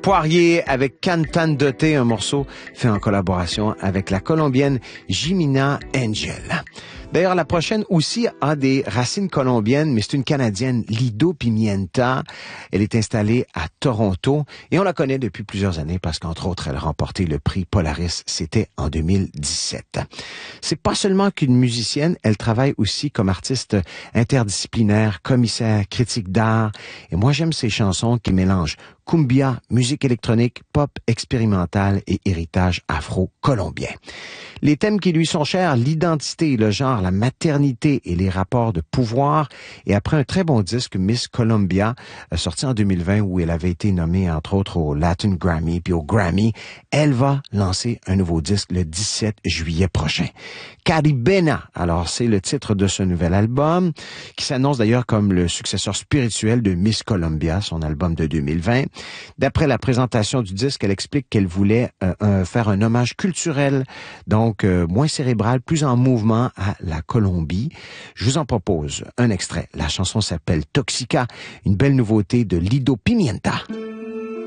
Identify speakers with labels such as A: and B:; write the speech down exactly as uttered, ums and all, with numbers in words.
A: Poirier avec Cantandote, un morceau fait en collaboration avec la Colombienne Jimena Angel. D'ailleurs, la prochaine aussi a des racines colombiennes, mais c'est une Canadienne, Lido Pimienta. Elle est installée à Toronto et on la connaît depuis plusieurs années parce qu'entre autres, elle a remporté le prix Polaris. C'était en deux mille dix-sept. C'est pas seulement qu'une musicienne, elle travaille aussi comme artiste interdisciplinaire, commissaire, critique d'art. Et moi, j'aime ses chansons qui mélangent cumbia, musique électronique, pop expérimentale et héritage afro-colombien. Les thèmes qui lui sont chers, l'identité, le genre, la maternité et les rapports de pouvoir. Et après un très bon disque, Miss Colombia, sorti en deux mille vingt, où elle avait été nommée entre autres au Latin Grammy puis au Grammy, elle va lancer un nouveau disque le dix-sept juillet prochain. Caribena, alors c'est le titre de ce nouvel album, qui s'annonce d'ailleurs comme le successeur spirituel de Miss Colombia, son album de deux mille vingt. D'après la présentation du disque, elle explique qu'elle voulait euh, euh, faire un hommage culturel, donc euh, moins cérébral, plus en mouvement à la Colombie. Je vous en propose un extrait. La chanson s'appelle Toxica, une belle nouveauté de Lido Pimienta.